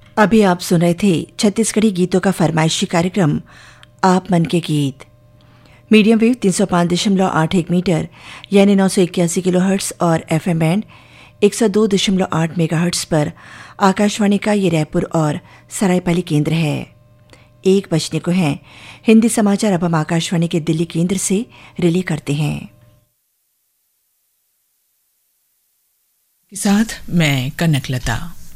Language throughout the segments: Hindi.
अभी आप सुन रहे थे छत्तीसगढ़ी गीतों का फरमाइशी कार्यक्रम आप मन के गीत। मीडियम वेव 305.81 मीटर यानी 981 किलोहर्ट्ज और एफएम बैंड 102.8 मेगाहर्ट्ज पर आकाशवाणी का ये रायपुर और सरायपाली केंद्र है। 1 बजने को हैं। हिंदी समाचार अब हम आकाशवाणी के दिल्ली केंद्र से रिले करते हैं। के साथ मैं कनकलता।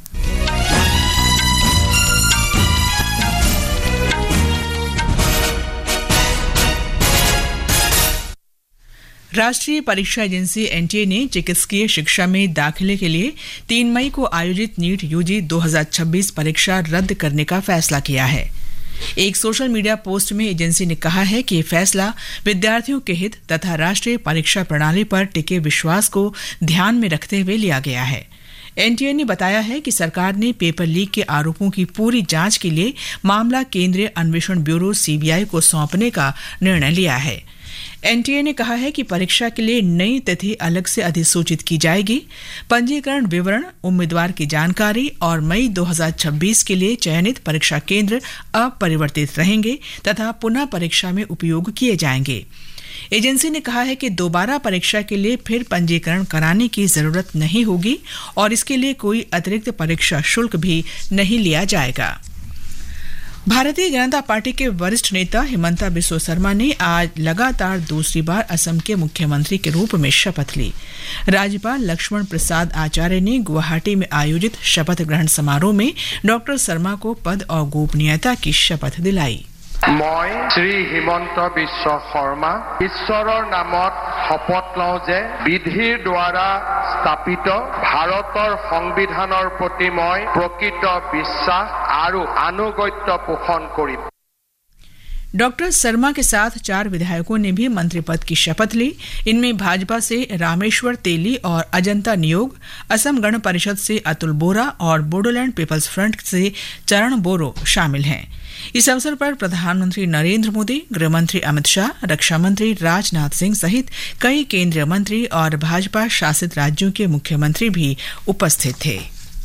राष्ट्रीय परीक्षा एजेंसी एनटीए ने चिकित्सकीय शिक्षा में दाखिले के लिए 3 मई को आयोजित नीट यूजी 2026 परीक्षा रद्द करने का फैसला किया है। एक सोशल मीडिया पोस्ट में एजेंसी ने कहा है कि यह फैसला विद्यार्थियों के हित तथा राष्ट्रीय परीक्षा प्रणाली पर टिके विश्वास को ध्यान में रखते हुए लिया गया है। एनटीए ने बताया है कि सरकार ने पेपर लीक के आरोपों की पूरी जांच के लिए मामला केंद्रीय अन्वेषण ब्यूरो सीबीआई को सौंपने का निर्णय लिया है। एनटीए ने कहा है कि परीक्षा के लिए नई तिथि अलग से अधिसूचित की जाएगी। पंजीकरण विवरण, उम्मीदवार की जानकारी और मई 2026 के लिए चयनित परीक्षा केंद्र अपरिवर्तित रहेंगे तथा पुनः परीक्षा में उपयोग किए जाएंगे। एजेंसी ने कहा है कि दोबारा परीक्षा के लिए फिर पंजीकरण कराने की जरूरत नहीं होगी और इसके लिए कोई अतिरिक्त परीक्षा शुल्क भी नहीं लिया जाएगा। भारतीय जनता पार्टी के वरिष्ठ नेता हिमंता बिस्वा शर्मा ने आज लगातार दूसरी बार असम के मुख्यमंत्री के रूप में शपथ ली। राज्यपाल लक्ष्मण प्रसाद आचार्य ने गुवाहाटी में आयोजित शपथ ग्रहण समारोह में डॉक्टर शर्मा को पद और गोपनीयता की शपथ दिलाई। মই শ্ৰী হিমন্ত বিশ্ব শৰ্মা ঈশ্বৰৰ নামত শপত লওঁ যে বিধিৰ দ্বাৰা স্থাপিত ভাৰতৰ সংবিধানৰ প্ৰতি মই প্ৰকৃত বিশ্বাস আৰু আনুগত্য পোষণ কৰিম। डॉक्टर शर्मा के साथ 4 विधायकों ने भी मंत्री पद की शपथ ली। इनमें भाजपा से रामेश्वर तेली और अजंता नियोग, असम गण परिषद से अतुल बोरा और बोडोलैंड पीपल्स फ्रंट से चरण बोरो शामिल हैं। इस अवसर पर प्रधानमंत्री नरेंद्र मोदी, गृहमंत्री अमित शाह, रक्षा मंत्री राजनाथ सिंह सहित कई केंद्रीय मंत्री और भाजपा शासित राज्यों के मुख्यमंत्री भी उपस्थित थे।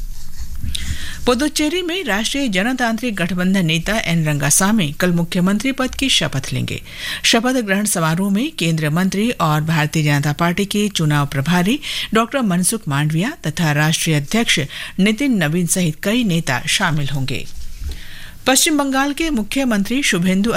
पुदुचेरी में राष्ट्रीय जनतांत्रिक गठबंधन नेता एन रंगासामी कल मुख्यमंत्री पद की शपथ लेंगे। शपथ ग्रहण समारोह में केंद्रीय मंत्री और भारतीय जनता पार्टी के चुनाव प्रभारी डॉक्टर मनसुख मांडविया तथा राष्ट्रीय अध्यक्ष नितिन नवीन सहित कई नेता शामिल होंगे। पश्चिम बंगाल के मुख्यमंत्री शुभेंदु